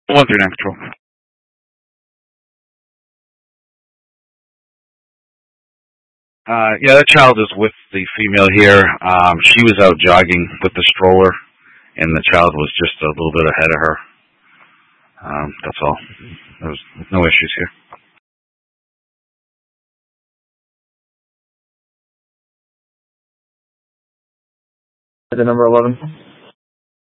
139 Patrol. Yeah, that child is with the female here. She was out jogging with the stroller, and the child was just a little bit ahead of her. That's all. There was no issues here. The number 11.